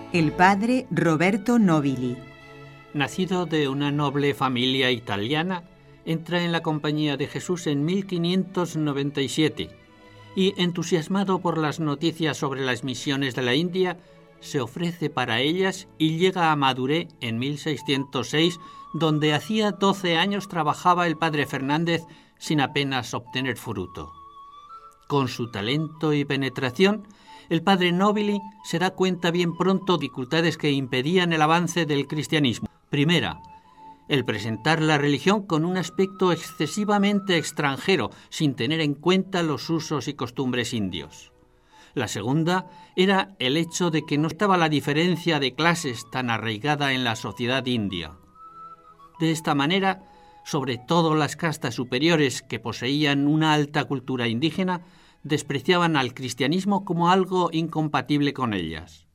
El padre Roberto Nobili. Nacido de una noble familia italiana, entra en la Compañía de Jesús en 1597 y, entusiasmado por las noticias sobre las misiones de la India, se ofrece para ellas y llega a Maduré en 1606, donde hacía 12 años trabajaba el padre Fernández sin apenas obtener fruto. Con su talento y penetración, el padre Nobili se da cuenta bien pronto de dificultades que impedían el avance del cristianismo. Primera, el presentar la religión con un aspecto excesivamente extranjero, sin tener en cuenta los usos y costumbres indios. La segunda era el hecho de que no estaba la diferencia de clases tan arraigada en la sociedad india. De esta manera, sobre todo las castas superiores que poseían una alta cultura indígena, despreciaban al cristianismo como algo incompatible con ellas.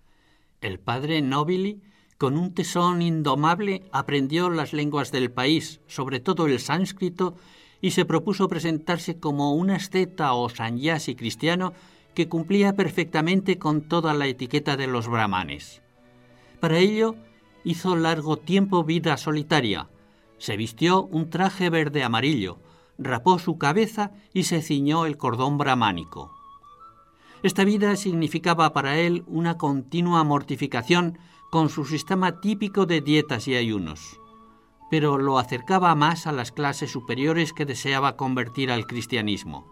El padre Nobili, con un tesón indomable, aprendió las lenguas del país, sobre todo el sánscrito, y se propuso presentarse como un asceta o sanyasi cristiano que cumplía perfectamente con toda la etiqueta de los brahmanes. Para ello, hizo largo tiempo vida solitaria. Se vistió un traje verde amarillo, rapó su cabeza y se ciñó el cordón brahmánico. Esta vida significaba para él una continua mortificación con su sistema típico de dietas y ayunos, pero lo acercaba más a las clases superiores que deseaba convertir al cristianismo.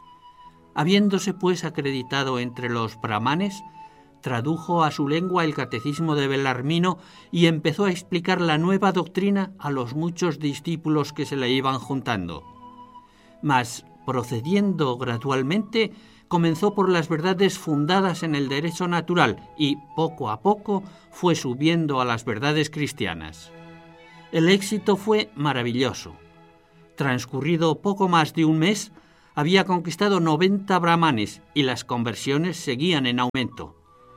Habiéndose pues acreditado entre los brahmanes, tradujo a su lengua el catecismo de Belarmino y empezó a explicar la nueva doctrina a los muchos discípulos que se le iban juntando. Mas, procediendo gradualmente, comenzó por las verdades fundadas en el derecho natural y, poco a poco, fue subiendo a las verdades cristianas. El éxito fue maravilloso. Transcurrido poco más de un mes, había conquistado 90 brahmanes y las conversiones seguían en aumento.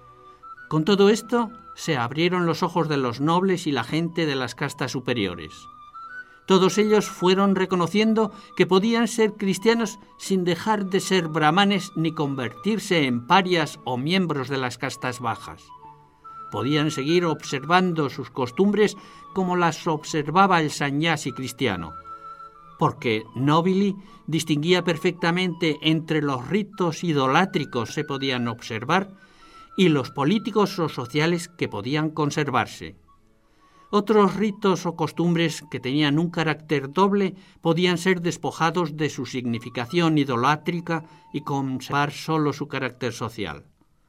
Con todo esto, se abrieron los ojos de los nobles y la gente de las castas superiores. Todos ellos fueron reconociendo que podían ser cristianos sin dejar de ser brahmanes ni convertirse en parias o miembros de las castas bajas. Podían seguir observando sus costumbres como las observaba el sanyasi cristiano, porque Nobili distinguía perfectamente entre los ritos idolátricos que se podían observar y los políticos o sociales que podían conservarse. Otros ritos o costumbres que tenían un carácter doble podían ser despojados de su significación idolátrica y conservar solo su carácter social.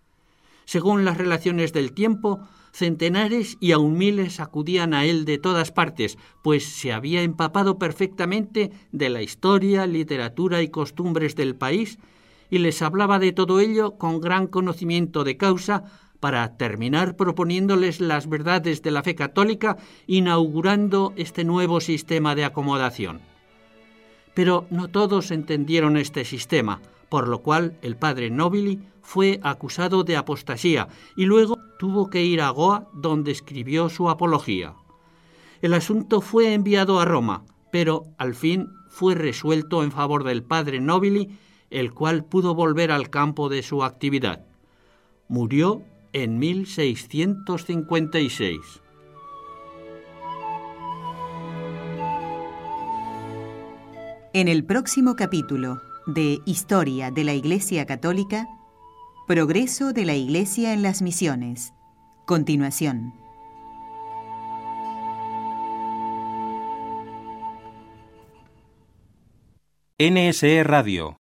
Según las relaciones del tiempo, centenares y aun miles acudían a él de todas partes, pues se había empapado perfectamente de la historia, literatura y costumbres del país y les hablaba de todo ello con gran conocimiento de causa para terminar proponiéndoles las verdades de la fe católica, inaugurando este nuevo sistema de acomodación. Pero no todos entendieron este sistema, por lo cual el padre Nobili fue acusado de apostasía y luego tuvo que ir a Goa, donde escribió su apología. El asunto fue enviado a Roma, pero al fin fue resuelto en favor del padre Nobili, el cual pudo volver al campo de su actividad. Murió en 1656. En el próximo capítulo de Historia de la Iglesia Católica, Progreso de la Iglesia en las Misiones. Continuación. NSE Radio.